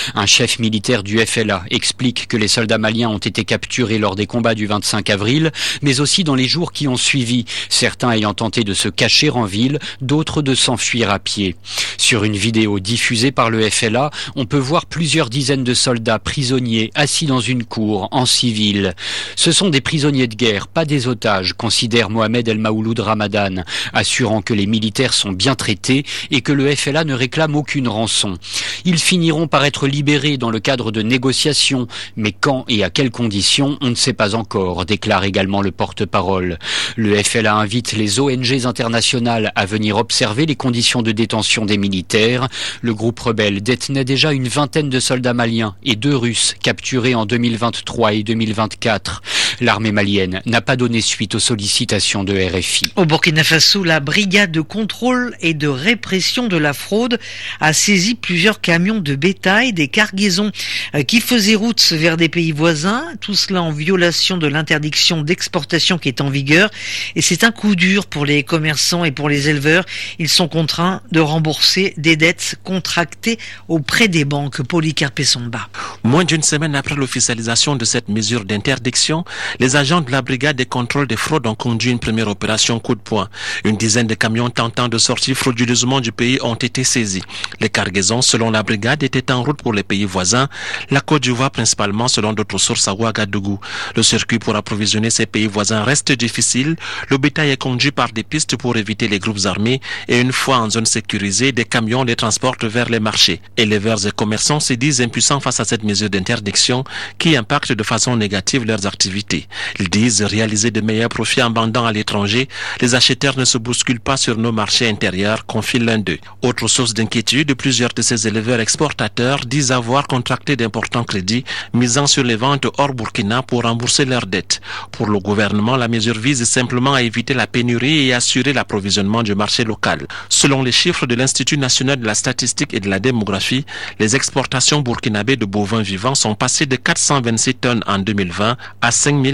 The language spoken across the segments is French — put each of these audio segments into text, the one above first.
Un chef militaire du FLA explique que les soldats maliens ont été capturés lors des combats du 25 avril, mais aussi dans les jours qui ont suivi, certains ayant tenté de se cacher en ville, d'autres de s'enfuir à pied. Sur une vidéo diffusée par le FLA, on peut voir plusieurs dizaines de soldats prisonniers assis dans une cour, en civil. Ce sont des prisonniers de guerre, pas des otages, considère Mohamed El Maouloud Ramadan, assurant que les militaires sont bien traités et que le FLA ne réclame aucune rançon. Ils finiront par être libérés dans le cadre de négociations, mais quand et à quelles conditions, on ne sait pas encore, déclare également le porte-parole. Le FLA invite les ONG internationales à venir observer les conditions de détention des militaires. Le groupe rebelle détenait déjà une vingtaine de soldats maliens et 2 Russes capturés en 2023 et 2024. L'armée malienne n'a pas donné suite aux sollicitations de RFI. Au Burkina Faso, la brigade de contrôle et de répression de la fraude a saisi plusieurs camions de bétail, des cargaisons qui faisaient route vers des pays voisins, tout cela en violation de l'interdiction d'exportation qui est en vigueur. Et c'est un coup dur pour les commerçants et pour les éleveurs. Ils sont contraints de rembourser des dettes contractées auprès des banques. Polycarpe Somba. Moins d'une semaine après l'officialisation de cette mesure d'interdiction, les agents de la brigade des contrôles des fraudes ont conduit une première opération coup de poing. Une dizaine de camions tentant de sortir frauduleusement du pays ont été saisis. Les cargaisons, selon la brigade, étaient en route pour les pays voisins, la Côte d'Ivoire principalement selon d'autres sources à Ouagadougou. Le circuit pour approvisionner ces pays voisins reste difficile. Le bétail est conduit par des pistes pour éviter les groupes armés et une fois en zone sécurisée, des camions les transportent vers les marchés. Éleveurs et commerçants se disent impuissants face à cette mesure d'interdiction qui impacte de façon négative leurs activités. Ils disent réaliser de meilleurs profits en vendant à l'étranger. Les acheteurs ne se bousculent pas sur nos marchés intérieurs, confie l'un d'eux. Autre source d'inquiétude, plusieurs de ces éleveurs exportateurs disent avoir contracté d'importants crédits misant sur les ventes hors Burkina pour rembourser leurs dettes. Pour le gouvernement, la mesure vise simplement à éviter la pénurie et assurer l'approvisionnement du marché local. Selon les chiffres de l'Institut national de la statistique et de la démographie, les exportations burkinabées de bovins vivants sont passées de 426 tonnes en 2020 à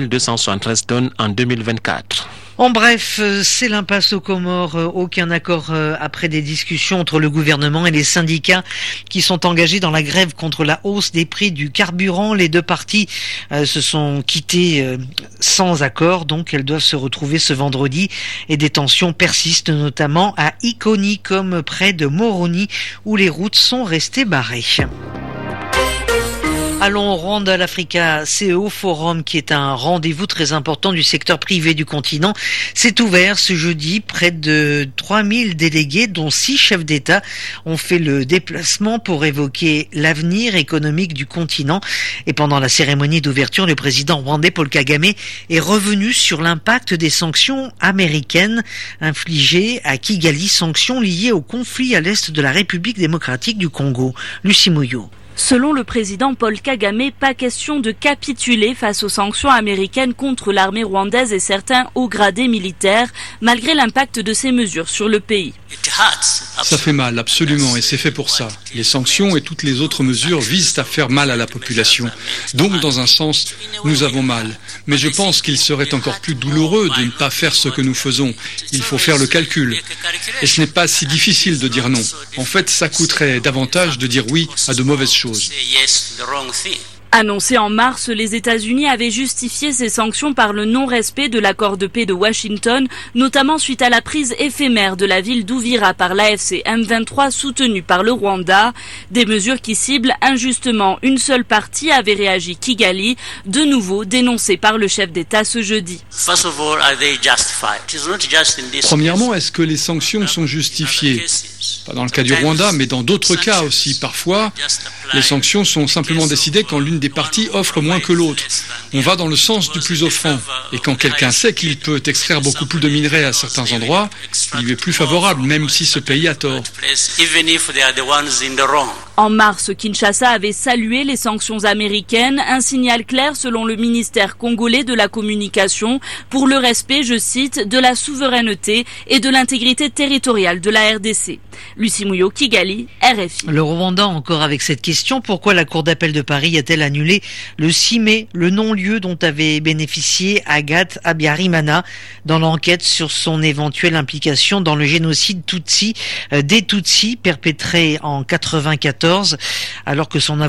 5273 tonnes en 2024. En bref, c'est l'impasse aux Comores. Aucun accord après des discussions entre le gouvernement et les syndicats qui sont engagés dans la grève contre la hausse des prix du carburant. Les deux parties se sont quittées sans accord, donc elles doivent se retrouver ce vendredi. Et des tensions persistent notamment à Ikoni comme près de Moroni où les routes sont restées barrées. Allons au Rwanda, l'Africa CEO Forum, qui est un rendez-vous très important du secteur privé du continent. C'est ouvert ce jeudi. Près de 3000 délégués, dont 6 chefs d'État, ont fait le déplacement pour évoquer l'avenir économique du continent. Et pendant la cérémonie d'ouverture, le président rwandais Paul Kagame est revenu sur l'impact des sanctions américaines infligées à Kigali, sanctions liées au conflit à l'est de la République démocratique du Congo. Lucie Mouillot. Selon le président Paul Kagame, pas question de capituler face aux sanctions américaines contre l'armée rwandaise et certains hauts gradés militaires, malgré l'impact de ces mesures sur le pays. Ça fait mal, absolument, et c'est fait pour ça. Les sanctions et toutes les autres mesures visent à faire mal à la population. Donc, dans un sens, nous avons mal. Mais je pense qu'il serait encore plus douloureux de ne pas faire ce que nous faisons. Il faut faire le calcul. Et ce n'est pas si difficile de dire non. En fait, ça coûterait davantage de dire oui à de mauvaises choses. Annoncé en mars, les États-Unis avaient justifié ces sanctions par le non-respect de l'accord de paix de Washington, notamment suite à la prise éphémère de la ville d'Uvira par l'AFC M23 soutenue par le Rwanda. Des mesures qui ciblent injustement une seule partie, avait réagi Kigali, de nouveau dénoncé par le chef d'État ce jeudi. Premièrement, est-ce que les sanctions sont justifiées ? Pas dans le cas du Rwanda, mais dans d'autres cas aussi. Parfois, les sanctions sont simplement décidées quand l'une des parties offre moins que l'autre. On va dans le sens du plus offrant. Et quand quelqu'un sait qu'il peut extraire beaucoup plus de minerais à certains endroits, il lui est plus favorable, même si ce pays a tort. En mars, Kinshasa avait salué les sanctions américaines, un signal clair selon le ministère congolais de la communication pour le respect, je cite, de la souveraineté et de l'intégrité territoriale de la RDC. Lucie Mouillot, Kigali, RFI. Le Rwanda encore avec cette question, pourquoi la Cour d'appel de Paris a-t-elle annulé le 6 mai le non-lieu dont avait bénéficié Agathe Habyarimana dans l'enquête sur son éventuelle implication dans le génocide Tutsi des Tutsis perpétré en 1994 alors que son